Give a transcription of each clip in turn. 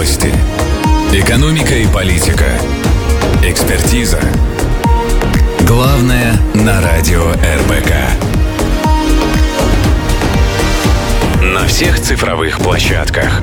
Новости. Экономика и политика. Экспертиза. Главное на радио РБК. На всех цифровых площадках.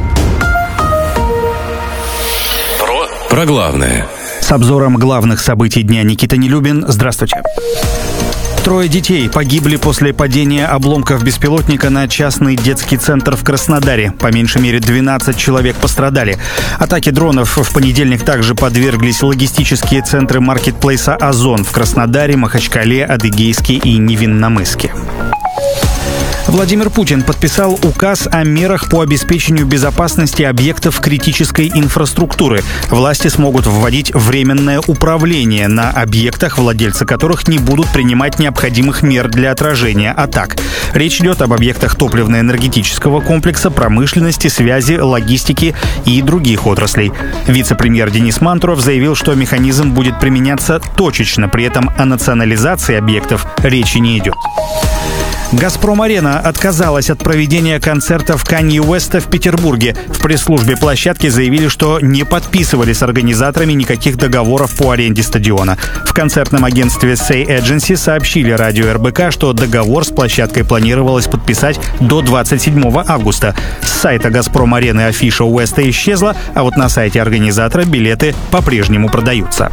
Про главное. С обзором главных событий дня Никита Нелюбин. Здравствуйте. 3 детей погибли после падения обломков беспилотника на частный детский центр в Краснодаре. По меньшей мере 12 человек пострадали. Атаке дронов в понедельник также подверглись логистические центры маркетплейса «Озон» в Краснодаре, Махачкале, Адыгейске и Невинномысске. Владимир Путин подписал указ о мерах по обеспечению безопасности объектов критической инфраструктуры. Власти смогут вводить временное управление на объектах, владельцы которых не будут принимать необходимых мер для отражения атак. Речь идет об объектах топливно-энергетического комплекса, промышленности, связи, логистики и других отраслей. Вице-премьер Денис Мантуров заявил, что механизм будет применяться точечно, при этом о национализации объектов речи не идет. «Газпром-арена» отказалась от проведения концертов Канье Уэста в Петербурге. В пресс-службе площадки заявили, что не подписывали с организаторами никаких договоров по аренде стадиона. В концертном агентстве Say Agency сообщили радио РБК, что договор с площадкой планировалось подписать до 27 августа. С сайта «Газпром-арены» афиша Уэста исчезла, а вот на сайте организатора билеты по-прежнему продаются.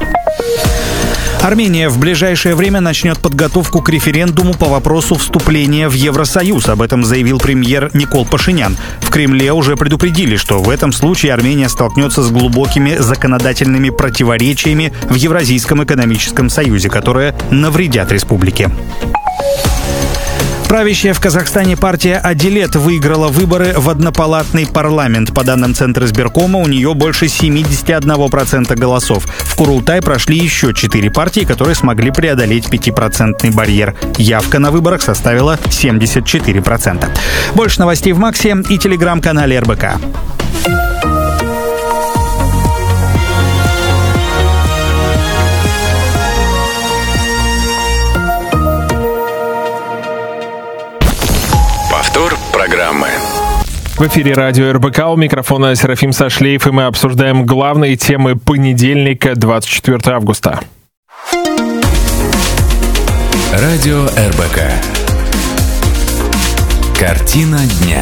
Армения в ближайшее время начнет подготовку к референдуму по вопросу вступления в Евросоюз. Об этом заявил премьер Никол Пашинян. В Кремле уже предупредили, что в этом случае Армения столкнется с глубокими законодательными противоречиями в Евразийском экономическом союзе, которые навредят республике. Правящая в Казахстане партия «Адилет» выиграла выборы в однопалатный парламент. По данным Центра избиркома, у нее больше 71% голосов. В Курултай прошли еще 4 партии, которые смогли преодолеть 5% барьер. Явка на выборах составила 74%. Больше новостей в Максе и телеграм-канале РБК. Программы. В эфире радио РБК, у микрофона Серафим Сашлеев, и мы обсуждаем главные темы понедельника, 24 августа. Радио РБК. Картина дня.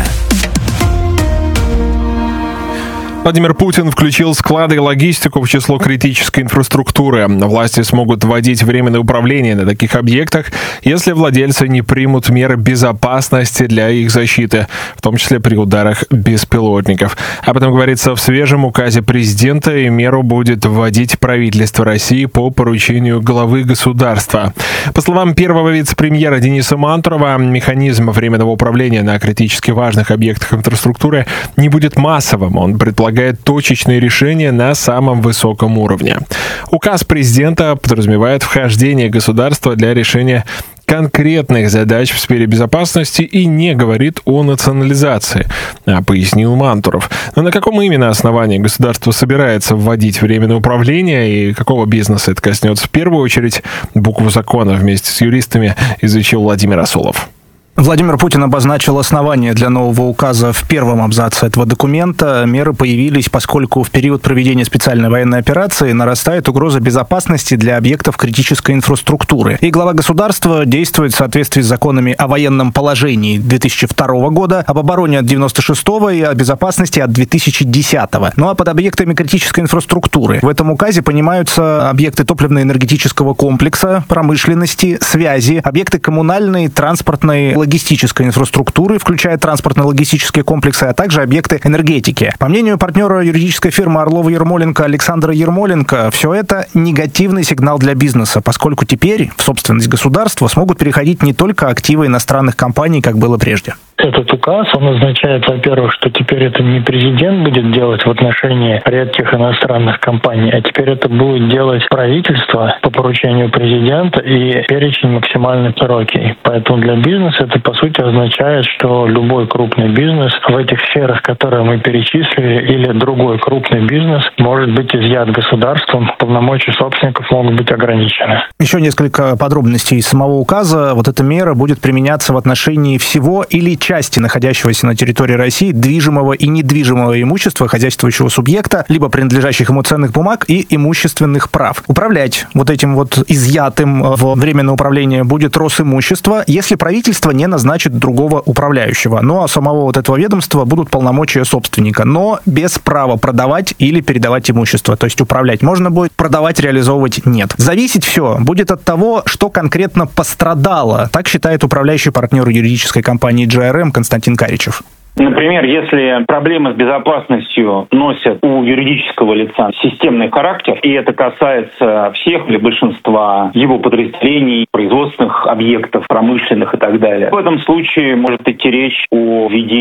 Владимир Путин включил склады и логистику в число критической инфраструктуры. Власти смогут вводить временное управление на таких объектах, если владельцы не примут меры безопасности для их защиты, в том числе при ударах беспилотников. Об этом говорится в свежем указе президента, и меру будет вводить правительство России по поручению главы государства. По словам первого вице-премьера Дениса Мантурова, механизм временного управления на критически важных объектах инфраструктуры не будет массовым. Он предполагает точечные решения на самом высоком уровне. Указ президента подразумевает вхождение государства для решения конкретных задач в сфере безопасности и не говорит о национализации, пояснил Мантуров. Но на каком именно основании государство собирается вводить временное управление и какого бизнеса это коснется? В первую очередь букву закона вместе с юристами изучил Владимир Асулов. Владимир Путин обозначил основания для нового указа в первом абзаце этого документа. Меры появились, поскольку в период проведения специальной военной операции нарастает угроза безопасности для объектов критической инфраструктуры. И глава государства действует в соответствии с законами о военном положении 2002 года, об обороне от 96-го и о безопасности от 2010-го. Ну а под объектами критической инфраструктуры в этом указе понимаются объекты топливно-энергетического комплекса, промышленности, связи, объекты коммунальной, транспортной, логистической инфраструктуры, включая транспортно-логистические комплексы, а также объекты энергетики. По мнению партнера юридической фирмы Орлова-Ермоленко Александра Ермоленко, все это негативный сигнал для бизнеса, поскольку теперь в собственность государства смогут переходить не только активы иностранных компаний, как было прежде. Этот указ, он означает, во-первых, что теперь это не президент будет делать в отношении редких иностранных компаний, а теперь это будет делать правительство по поручению президента, и перечень максимально широкий. Поэтому для бизнеса это, по сути, означает, что любой крупный бизнес в этих сферах, которые мы перечислили, или другой крупный бизнес может быть изъят государством, полномочия собственников могут быть ограничены. Еще несколько подробностей из самого указа. Вот эта мера будет применяться в отношении всего или части находящегося на территории России движимого и недвижимого имущества хозяйствующего субъекта, либо принадлежащих ему ценных бумаг и имущественных прав. Управлять вот этим вот изъятым в временное управление будет Росимущество, если правительство не назначит другого управляющего. Ну а самого вот этого ведомства будут полномочия собственника, но без права продавать или передавать имущество. То есть управлять можно будет, продавать, реализовывать нет. Зависеть все будет от того, что конкретно пострадало. Так считает управляющий партнер юридической компании GRM Константин Каричев. Например, если проблемы с безопасностью носят у юридического лица системный характер, и это касается всех или большинства его подразделений, производственных объектов, промышленных и так далее, в этом случае может идти речь о введении